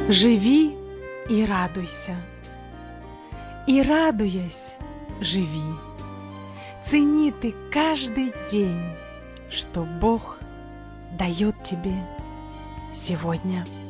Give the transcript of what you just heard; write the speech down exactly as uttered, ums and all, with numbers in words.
Живи и радуйся, и радуясь, живи. Цени ты каждый день, что Бог дает тебе сегодня.